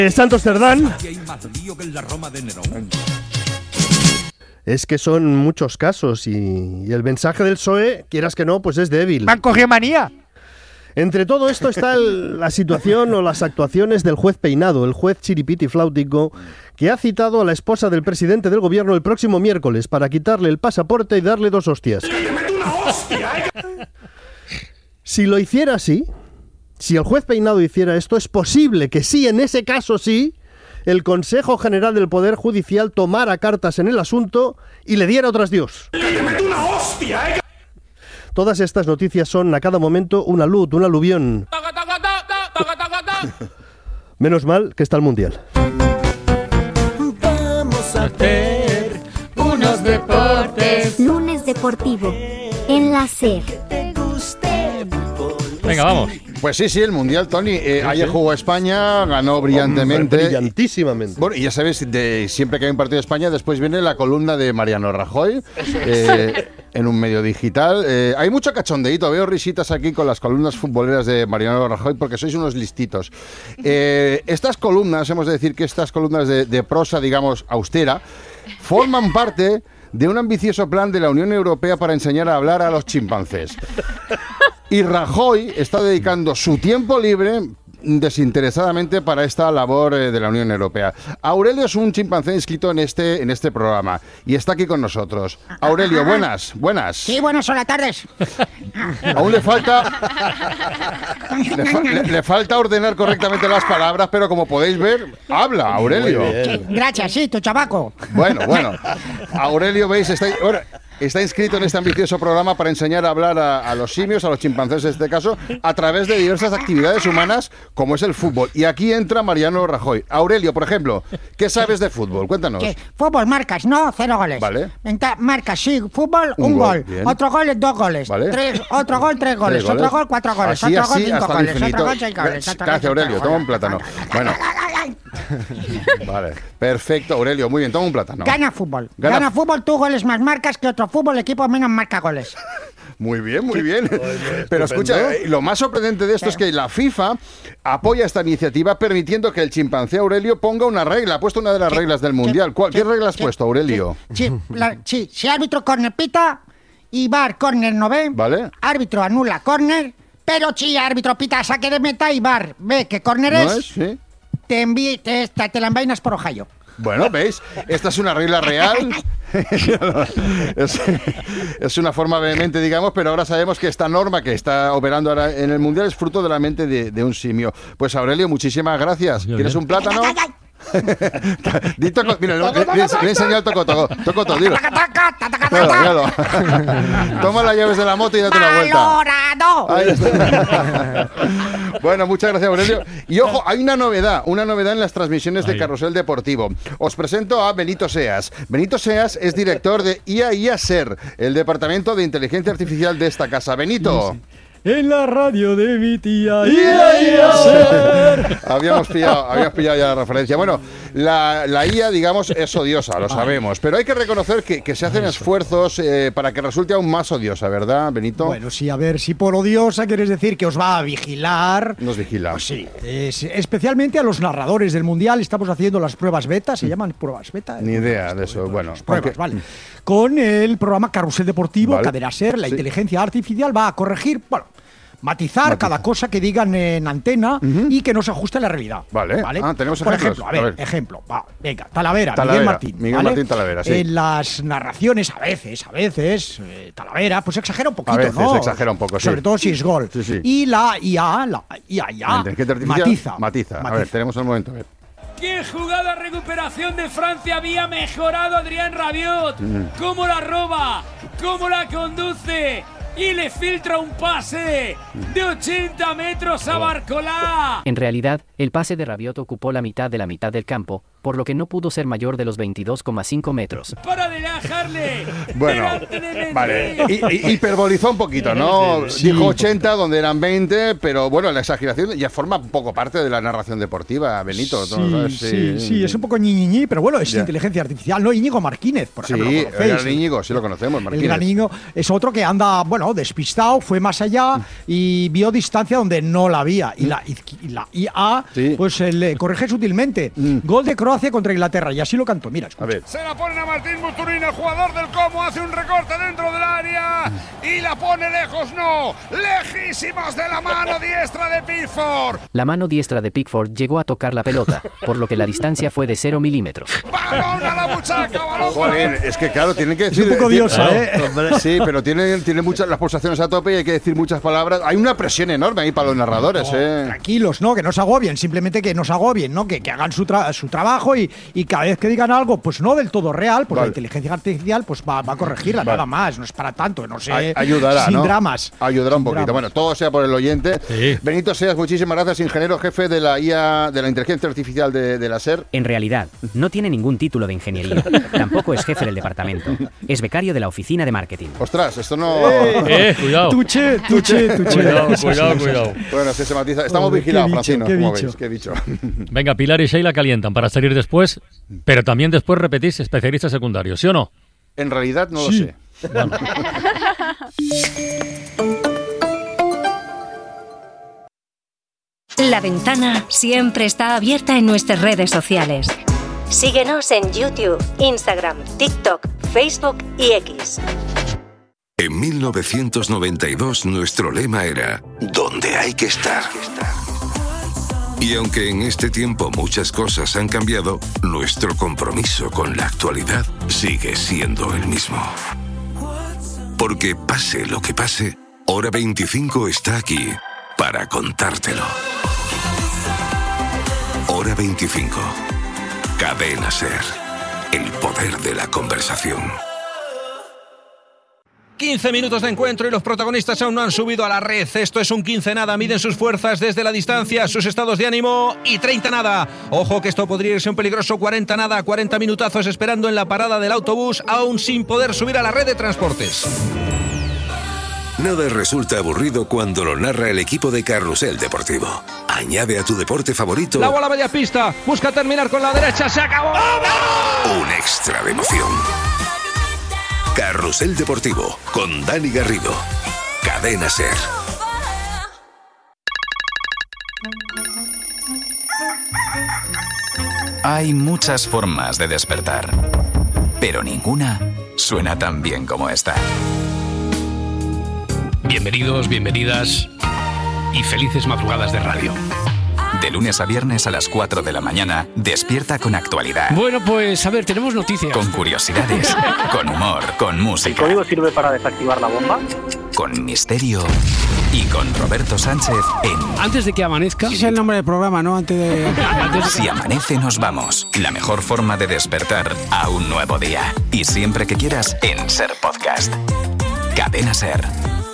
Santos Cerdán. Es que son muchos casos y el mensaje del PSOE, quieras que no, pues es débil. ¡Me han cogido manía! Entre todo esto está la situación o las actuaciones del juez Peinado, el juez chiripiti flautico, que ha citado a la esposa del presidente del gobierno el próximo miércoles para quitarle el pasaporte y darle 2 hostias. Si lo hiciera así, si el juez Peinado hiciera esto, es posible que sí, en ese caso sí, el Consejo General del Poder Judicial tomara cartas en el asunto y le diera otras Dios. Todas estas noticias son a cada momento una luz, un aluvión. Menos mal que está el Mundial. Vamos a hacer unos deportes. Lunes Deportivo en la SER. Venga, vamos. Pues sí, el Mundial, Tony. Ayer jugó España, ganó brillantemente. Brillantísimamente. Bueno, y ya sabes, siempre que hay un partido de España, después viene la columna de Mariano Rajoy en un medio digital. Hay mucho cachondeíto, veo risitas aquí con las columnas futboleras de Mariano Rajoy porque sois unos listitos. Estas columnas, hemos de decir que estas columnas de prosa, digamos, austera, forman parte de un ambicioso plan de la Unión Europea para enseñar a hablar a los chimpancés. Y Rajoy está dedicando su tiempo libre desinteresadamente para esta labor de la Unión Europea. Aurelio es un chimpancé inscrito en este programa y está aquí con nosotros. Aurelio, buenas. Sí, buenas, hola, tardes. Aún le falta le falta ordenar correctamente las palabras, pero como podéis ver, habla Aurelio. Sí, gracias, sí, tu chabaco. Bueno. Aurelio, veis, está inscrito en este ambicioso programa para enseñar a hablar a los simios, a los chimpancés en este caso, a través de diversas actividades humanas como es el fútbol. Y aquí entra Mariano Rajoy. Aurelio, por ejemplo, ¿qué sabes de fútbol? Cuéntanos. Fútbol, marcas, no, 0 goles. Vale. Marcas, sí, fútbol, un gol. Bien. Otro gol, 2 goles. Vale. Otro gol, 3 goles. Otro gol, 4 goles. Así, otro gol, 5 hasta el goles. infinito. Otro gol, 6 goles. Gracias, Aurelio, toma un plátano. Bueno. Vale, perfecto, Aurelio, muy bien, toma un plátano. Gana fútbol, tú goles más marcas que otro fútbol, equipo menos marca goles. Muy bien. Pero escucha, lo más sorprendente de esto es que la FIFA apoya esta iniciativa permitiendo que el chimpancé Aurelio ponga una regla. Ha puesto una de las reglas del Mundial. ¿Qué regla has puesto, Aurelio? Sí, si árbitro córner pita y VAR córner no ve, ¿vale? Árbitro anula córner, pero si árbitro pita saque de meta y VAR ve que córner ¿No es? ¿Sí? Te la envainas por Ohio. Bueno, ¿veis? Esta es una regla real. Es una forma vehemente, digamos, pero ahora sabemos que esta norma que está operando ahora en el Mundial es fruto de la mente de un simio. Pues Aurelio, muchísimas gracias. ¿Quieres un plátano? Mira, le he enseñado el tocoto, dilo. Míralo. Toma las llaves de la moto y date una vuelta. Ahí está. Bueno, muchas gracias, Aurelio. Y ojo, hay una novedad en las transmisiones de Carrusel Deportivo. Os presento a Benito Seas. Benito Seas es director de IA SER, el departamento de inteligencia artificial de esta casa. Benito. En la radio de mi tía. Habíamos pillado ya la referencia. Bueno, la IA, digamos, es odiosa, lo sabemos. Pero hay que reconocer que se hacen esfuerzos para que resulte aún más odiosa, ¿verdad, Benito? Bueno, sí, a ver, si por odiosa quieres decir que os va a vigilar. Nos vigila. Pues sí, especialmente a los narradores del Mundial. Estamos haciendo las pruebas beta, ¿se llaman pruebas beta? Ni idea de eso, bueno. Pruebas, vale. Con el programa Carrusel Deportivo, vale. Cadena SER, la inteligencia artificial va a corregir, matizar cada cosa que digan en antena y que no se ajuste a la realidad. Vale. Tenemos por ejemplos. ejemplo, ejemplo. Venga, Talavera, Miguel Martín. Miguel Martín Talavera, sí. En las narraciones, a veces, Talavera, pues exagera un poquito, a veces, ¿no? exagera un poco, sí. Sobre todo si es gol. Sí. Y la IA, matiza. A ver, tenemos el momento, a ver. ¡Qué jugada recuperación de Francia! Había mejorado Adrien Rabiot. ¿Cómo la roba? ¿Cómo la conduce? Y le filtra un pase de 80 metros a Barcolá. En realidad, el pase de Rabiot ocupó la mitad de la mitad del campo, por lo que no pudo ser mayor de los 22,5 metros. Para relajarle. Bueno, vale. Hiperbolizó un poquito, ¿no? Sí. Dijo 80, donde eran 20, pero bueno, la exageración ya forma un poco parte de la narración deportiva, Benito. Sí, es un poco ñiñiñi, pero bueno, es inteligencia artificial, ¿no? Íñigo Martínez, por ejemplo. Sí, ¿lo conocéis? el gran Íñigo, sí lo conocemos, Martínez. El gran Íñigo es otro que anda, bueno, despistado, fue más allá y vio distancia donde no la había. Y la IA, pues le corrige sutilmente. Gol de Croacia contra Inglaterra, y así lo cantó. Mira, escucha. A ver. Se la ponen a Martín Busturín, el jugador del Como, hace un recorte dentro del área y la pone lejos, no, lejísimos de la mano diestra de Pickford. La mano diestra de Pickford llegó a tocar la pelota, por lo que la distancia fue de 0 milímetros. ¡Balón a la buchaca, balón! Joder, es que claro, tienen que decir... un poco diosa, Sí, pero tiene muchas las pulsaciones a tope y hay que decir muchas palabras. Hay una presión enorme ahí para los narradores, Tranquilos, ¿no? Que no se agobien, simplemente que no se agobien, ¿no? Que hagan su trabajo y cada vez que digan algo, pues no del todo real, pues la inteligencia artificial pues va a corregirla, nada más, no es para tanto, no sé. Ayudará, sin ¿no? dramas. Ayudará un Sin poquito. dramas. Bueno, todo sea por el oyente. Sí. Benito Seas, muchísimas gracias, ingeniero jefe de la IA, de la inteligencia artificial de la SER. En realidad, no tiene ningún título de ingeniería. Tampoco es jefe del departamento. Es becario de la oficina de marketing. Ostras, esto no... Cuidado. Tuche. Cuidado. Bueno, si se matiza. Estamos vigilados, Francino. ¿Cómo veis? ¿Qué bicho? Venga, Pilar y Sheila calientan para salir después, pero también después repetís especialistas secundarios, ¿sí o no? En realidad no lo sé. Bueno. La ventana siempre está abierta en nuestras redes sociales. Síguenos en YouTube, Instagram, TikTok, Facebook y X. En 1992 nuestro lema era «Donde hay que estar». Y aunque en este tiempo muchas cosas han cambiado, nuestro compromiso con la actualidad sigue siendo el mismo. Porque pase lo que pase, Hora 25 está aquí para contártelo. Hora 25. Cadena SER. El poder de la conversación. 15 minutos de encuentro y los protagonistas aún no han subido a la red. Esto es un 15 nada. Miden sus fuerzas desde la distancia, sus estados de ánimo y 30 nada. Ojo que esto podría irse un peligroso 40 nada. 40 minutazos esperando en la parada del autobús, aún sin poder subir a la red de transportes. Nada resulta aburrido cuando lo narra el equipo de Carrusel Deportivo. Añade a tu deporte favorito La bola media pista, busca terminar con la derecha, se acabó. un extra de emoción. Carrusel Deportivo con Dani Garrido. Cadena SER. Hay muchas formas de despertar, pero ninguna suena tan bien como esta. Bienvenidos, bienvenidas y felices madrugadas de radio. De lunes a viernes a las 4 de la mañana, despierta con actualidad. Bueno, pues a ver, tenemos noticias. Con curiosidades, con humor, con música. ¿El código sirve para desactivar la bomba? Con misterio y con Roberto Sánchez en... Antes de que amanezca... Ese es el nombre del programa, ¿no? Antes de... Si amanece nos vamos. La mejor forma de despertar a un nuevo día. Y siempre que quieras en SER Podcast. Cadena SER.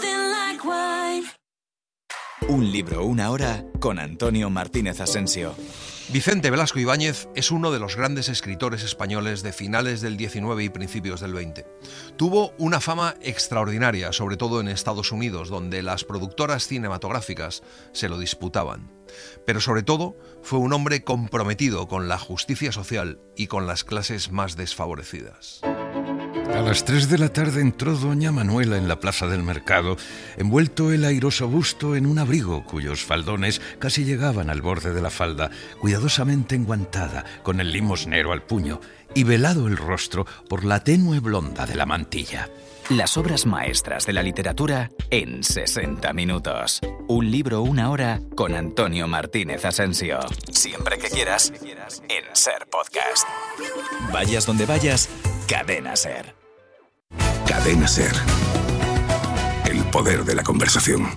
Un libro, una hora, con Antonio Martínez Asensio. Vicente Velasco Ibáñez es uno de los grandes escritores españoles de finales del XIX y principios del XX. Tuvo una fama extraordinaria, sobre todo en Estados Unidos, donde las productoras cinematográficas se lo disputaban. Pero sobre todo, fue un hombre comprometido con la justicia social y con las clases más desfavorecidas. A las 3 de la tarde entró doña Manuela en la plaza del mercado, envuelto el airoso busto en un abrigo cuyos faldones casi llegaban al borde de la falda, cuidadosamente enguantada, con el limosnero al puño, y velado el rostro por la tenue blonda de la mantilla. Las obras maestras de la literatura en 60 minutos. Un libro, una hora, con Antonio Martínez Asensio. Siempre que quieras, en SER Podcast. Vayas donde vayas, Cadena SER. Cadena SER. El poder de la conversación.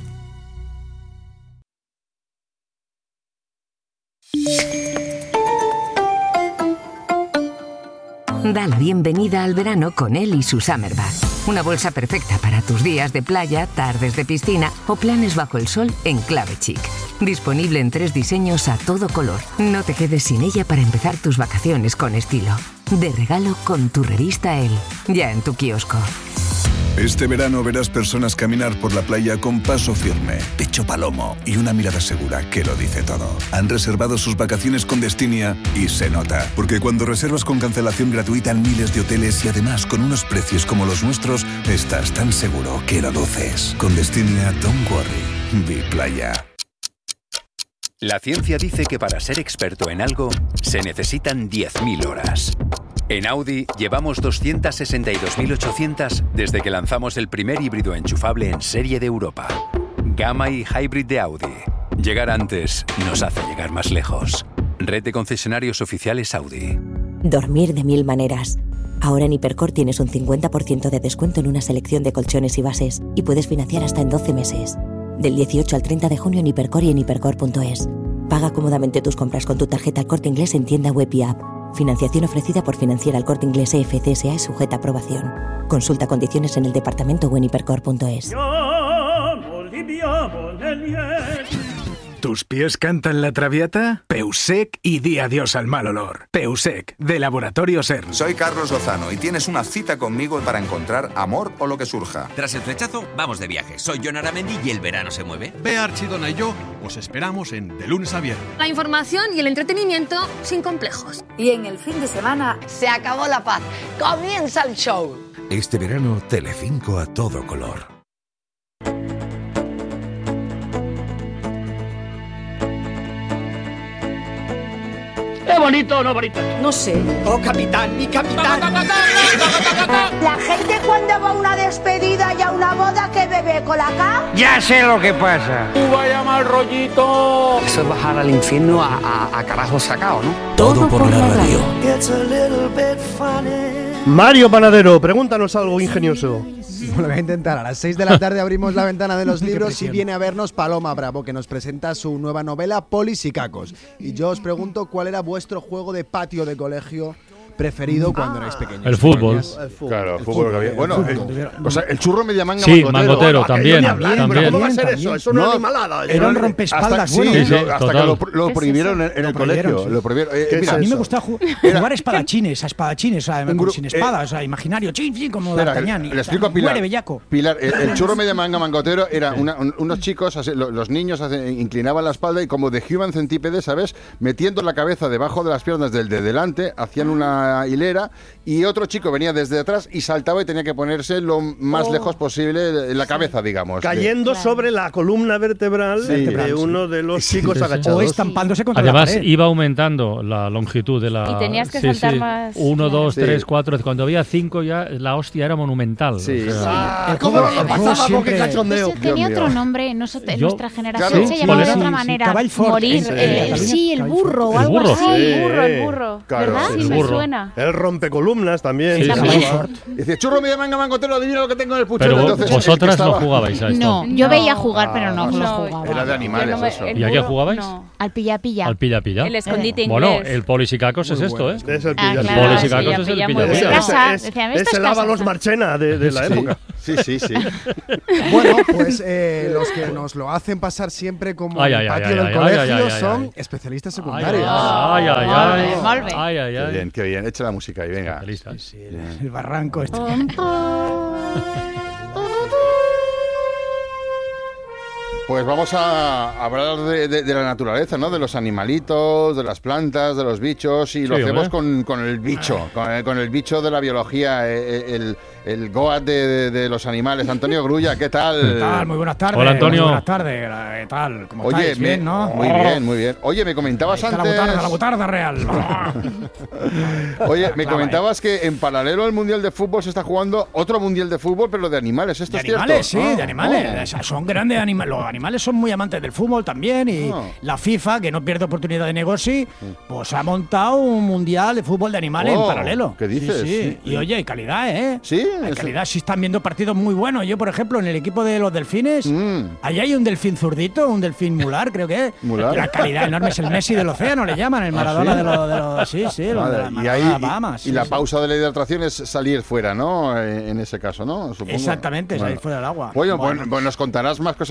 Da la bienvenida al verano con él y su Summer Bag. Una bolsa perfecta para tus días de playa, tardes de piscina o planes bajo el sol en clave chic. Disponible en 3 diseños a todo color. No te quedes sin ella para empezar tus vacaciones con estilo. De regalo con tu revista Elle. Ya en tu kiosco. Este verano verás personas caminar por la playa con paso firme, pecho palomo y una mirada segura que lo dice todo. Han reservado sus vacaciones con Destinia y se nota. Porque cuando reservas con cancelación gratuita en miles de hoteles y además con unos precios como los nuestros, estás tan seguro que lo luces. Con Destinia, don't worry. Be playa. La ciencia dice que para ser experto en algo se necesitan 10.000 horas. En Audi llevamos 262.800 desde que lanzamos el primer híbrido enchufable en serie de Europa. Gamma y Hybrid de Audi. Llegar antes nos hace llegar más lejos. Red de concesionarios oficiales Audi. Dormir de 1000 maneras. Ahora en Hipercor tienes un 50% de descuento en una selección de colchones y bases y puedes financiar hasta en 12 meses. Del 18 al 30 de junio en Hipercor y en hipercor.es. Paga cómodamente tus compras con tu tarjeta El Corte Inglés en tienda web y app. Financiación ofrecida por Financiera El Corte Inglés EFCSA y sujeta a aprobación. Consulta condiciones en el departamento o en hipercor.es. ¿Tus pies cantan la traviata? Peusec y di adiós al mal olor. Peusec, de Laboratorio CERN. Soy Carlos Lozano y tienes una cita conmigo para encontrar amor o lo que surja. Tras el flechazo, vamos de viaje. Soy Jon Aramendi y el verano se mueve. Bea Archidona y yo os esperamos en De Lunes a Viernes. La información y el entretenimiento sin complejos. Y en el fin de semana se acabó la paz. Comienza el show. Este verano, Telecinco a todo color. ¿Es bonito o no bonito? No sé. ¡Oh, capitán, mi capitán! La gente cuando va a una despedida y a una boda, ¿qué bebe? ¿Colacao? Ya sé lo que pasa. ¡Vaya mal rollito! Eso es bajar al infierno a carajo sacado, ¿no? Todo por la radio. Mario Panadero, pregúntanos algo ingenioso. Lo voy a intentar. A las 6 de la tarde abrimos la ventana de los libros y viene a vernos Paloma Bravo, que nos presenta su nueva novela Polis y Cacos. Y yo os pregunto cuál era vuestro juego de patio de colegio preferido cuando erais pequeños. El fútbol. Claro, el fútbol que había. Bueno, o sea, el churro media manga sí, mangotero. También. ¿Cómo va a ser eso? Eso no es animalada. Era un rompespaldas. Sí, hasta que lo prohibieron en el colegio. Lo prohibieron. Mira, a mí me gustaba jugar espadachines, sin espada, o sea, imaginario, como D'Artagnan. Le explico a Pilar. Pilar, el churro media manga mangotero era unos chicos, los niños inclinaban la espalda y como de Human Centipede, ¿sabes? Metiendo la cabeza debajo de las piernas del de delante, hacían una hilera y otro chico venía desde atrás y saltaba y tenía que ponerse lo más lejos posible en la cabeza, digamos. Cayendo sobre la columna vertebral de uno de los chicos agachados. O estampándose contra Además, la pared. iba aumentando la longitud de la... Y tenías que saltar más. 1, 2, 3, 4. Cuando había 5 ya la hostia era monumental. Sí. O sea, ¿Cómo lo pasaba con qué cachondeo? Tenía otro nombre, nuestra generación se llamaba de otra manera. Morir. Sí, el burro o algo así. El burro. ¿Verdad? Sí, me suena. El rompecolumnas también. Dice, churro media manga mangotero, adivina lo que tengo en el puchero. Pero entonces, vosotras no jugabais a esto. No, yo veía jugar, pero no jugaba. Era de animales eso. ¿Y a qué jugabais? No. Al pilla-pilla. Al pilla-pilla. El escondite inglés. Bueno, el Polis y Cacos es esto, ¿eh? Es el claro, Polis y Cacos es el pilla-pilla. Es el Ábalos Marchena de la época. Sí. Bueno, pues los que nos lo hacen pasar siempre como el patio del colegio son especialistas secundarios. Qué bien, echa la música ahí, venga. El barranco este. Pues vamos a hablar de la naturaleza, ¿no? De los animalitos, de las plantas, de los bichos y lo hacemos con el bicho, con el bicho de la biología, el Goat de los animales. Antonio Grulla, ¿qué tal? ¿Qué tal? Muy buenas tardes. Hola, Antonio. Muy buenas tardes. ¿Qué tal? ¿Cómo estáis? Bien, ¿no? Muy bien. Oye, me comentabas antes... La botarda real. Oye, me comentabas que en paralelo al Mundial de Fútbol se está jugando otro Mundial de Fútbol, pero de animales. ¿Esto es cierto? De animales. Son grandes animales. Los animales son muy amantes del fútbol también y la FIFA, que no pierde oportunidad de negocio, pues ha montado un Mundial de fútbol de animales en paralelo. ¿Qué dices? Sí. Y oye, hay calidad, ¿eh? Sí. Hay calidad, sí están viendo partidos muy buenos. Yo, por ejemplo, en el equipo de los delfines, allá hay un delfín zurdito, un delfín mular, creo que es. ¿Mular? La calidad enorme, es el Messi del océano, le llaman, el Maradona de los y Bahamas. Y la pausa de la hidratación es salir fuera, ¿no? En ese caso, ¿no? Supongo. Exactamente, salir fuera del agua. Oye, bueno, nos contarás más cosas de este Mundial,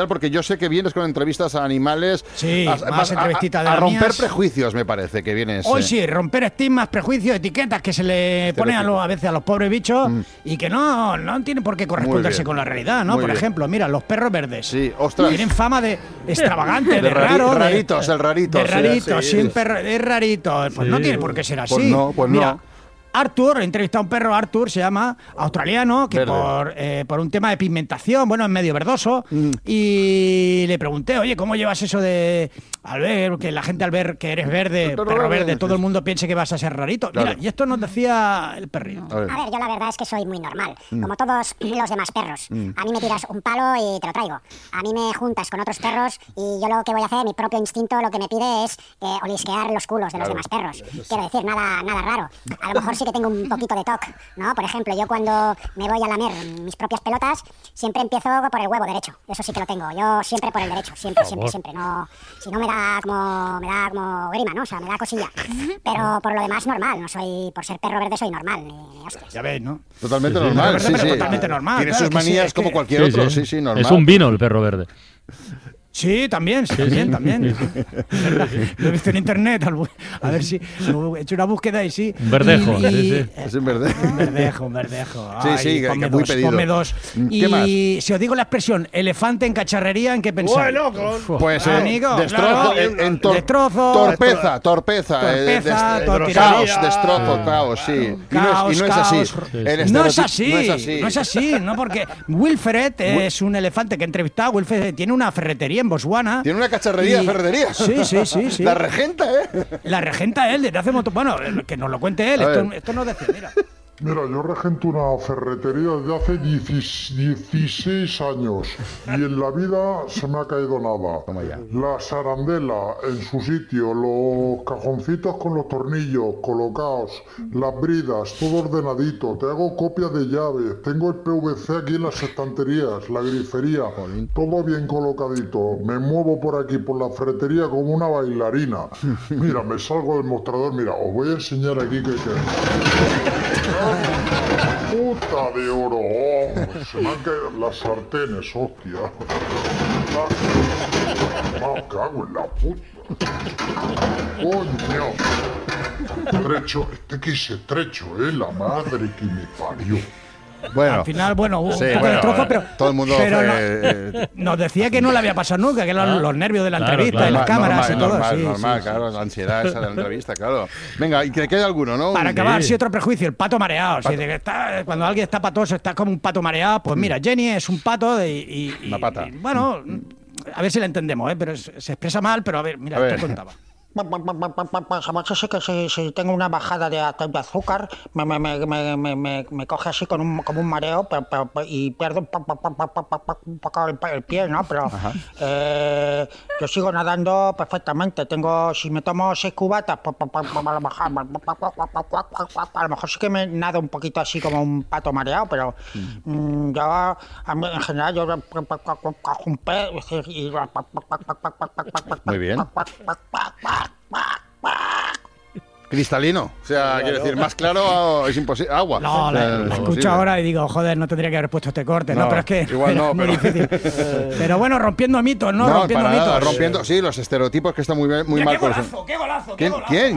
especial porque yo sé que vienes con entrevistas a animales. Sí, más entrevistitas de a romper mías. Prejuicios, me parece que vienes. Hoy sí, romper estigmas, prejuicios, etiquetas que se le ponen a veces a los pobres bichos y que no tienen por qué corresponderse con la realidad, ¿no? Por ejemplo, mira, los perros verdes. Sí, ostras. Tienen fama de extravagante, de raro. Raritos, el rarito. De rarito, sí, un perro es rarito. Pues no tiene por qué ser así. Pues mira, no. Arthur, he entrevistado a un perro, Arthur se llama, australiano, que por un tema de pigmentación, bueno, es medio verdoso, y le pregunté, oye, ¿cómo llevas eso de al ver que la gente al ver que eres verde, perro verde, todo el mundo piense que vas a ser rarito? Claro. Mira, y esto nos decía el perrillo. A ver, yo la verdad es que soy muy normal, como todos los demás perros. A mí me tiras un palo y te lo traigo. A mí me juntas con otros perros y yo lo que voy a hacer, mi propio instinto lo que me pide es olisquear los culos de los demás perros. Quiero decir, nada raro. A lo mejor sí que tengo un poquito de toque, ¿no? Por ejemplo, yo cuando me voy a lamer mis propias pelotas, siempre empiezo por el huevo derecho. Eso sí que lo tengo. Yo siempre por el derecho, siempre. No, si no me da como grima, ¿no? O sea, me da cosilla. Pero por lo demás normal, no soy, por ser perro verde soy normal, ni hostias. Ya ves, ¿no? Totalmente normal, sí. Totalmente normal. Tiene sus manías como cualquier otro, sí, normal. Es un vino el perro verde. Sí, también. Lo he visto en internet, a ver si he hecho una búsqueda y sí. Un verdejo, sí. Es un verdejo. Un verdejo. Sí, que muy pedido. Ponme dos. ¿Qué más? Y si os digo la expresión elefante en cacharrería, ¿en qué pensáis? Bueno, pues destrozo, torpeza, caos, sí. Y no es así. No es así, no, porque Wilfred es un elefante que he entrevistado. Wilfred tiene una ferretería en Botswana. Tiene una cacharrería de ferretería. Sí. La regenta, La regenta él desde hace bueno, que nos lo cuente él. Esto no decía, mira. Mira, yo regento una ferretería desde hace 16 años y en la vida se me ha caído nada. La sarandela en su sitio, los cajoncitos con los tornillos colocados, las bridas, todo ordenadito. Te hago copias de llaves, tengo el PVC aquí en las estanterías, la grifería, todo bien colocadito. Me muevo por aquí, por la ferretería como una bailarina. Mira, me salgo del mostrador, mira, os voy a enseñar aquí que... ¡Puta de oro! Se me han caído las sartenes, hostia. Me cago en la puta. ¡Coño! Estrecho, la madre que me parió. Bueno, al final, un poco de destrozo, pero todo el mundo nos decía que no le había pasado nunca, que eran los nervios de la entrevista, y las cámaras y todo. Normal, claro, la ansiedad esa de la entrevista, claro. Venga, y que quede alguno, ¿no? Para acabar, otro prejuicio, el pato mareado. Cuando alguien está patoso, está como un pato mareado, pues mira, Jenny es un pato una pata. Bueno, a ver si la entendemos, pero se expresa mal, pero a ver, mira, te contaba. Si tengo una bajada de azúcar, me coge así como un mareo y pierdo un poco el pie, ¿no? Pero yo sigo nadando perfectamente. Si me tomo 6 cubatas, a lo mejor sí que me nado un poquito así como un pato mareado, pero yo, en general, yo cojo un pez y... Muy bien. Cristalino, o sea, quiero decir, más claro es imposible. Agua. No, la escucho ahora y digo, joder, no tendría que haber puesto este corte, ¿no? Pero es que igual no, muy difícil. Pero bueno, rompiendo mitos, ¿no? Rompiendo mitos. Rompiendo, sí, los estereotipos que están muy mal. ¡Qué golazo! ¿Quién?